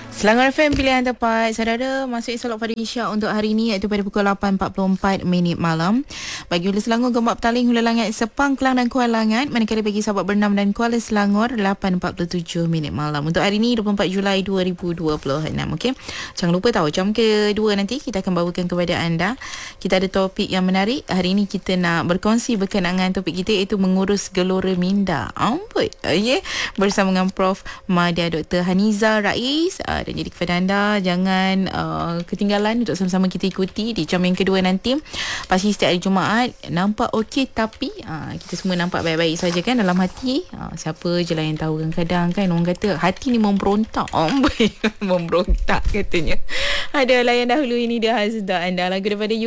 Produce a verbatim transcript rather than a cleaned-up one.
Selangor F M pilihan tepat. Saudara, masuk Isolok pada Isyak untuk hari ini iaitu pada pukul lapan empat puluh empat minit malam. Bagi Hulu Selangor, Gombak Petaling, Hulu Langat, Sepang, Kelang dan Kuala Langat. Manakala bagi sahabat Bernam dan Kuala Selangor, lapan empat puluh tujuh minit malam. Untuk hari ini, dua puluh empat Julai dua ribu dua puluh enam. Okey. Jangan lupa tahu, jam kedua nanti kita akan bawakan kepada anda. Kita ada topik yang menarik. Hari ini kita nak berkongsi berkenaan dengan topik kita iaitu mengurus gelora minda. Amboi. Okey. Bersama dengan Prof Madia Doktor Haniza Rais. Uh, dan jadi kepada anda, jangan uh, ketinggalan untuk sama-sama kita ikuti di jam yang kedua nanti. Pasti setiap hari Jumaat nampak okey, tapi uh, kita semua nampak baik-baik saja kan dalam hati. Uh, siapa je lah yang tahu, kadang-kadang kan orang kata hati ni memberontak. Oh, memberontak katanya. Ada layan dahulu, ini dia Hazda anda, lagu daripada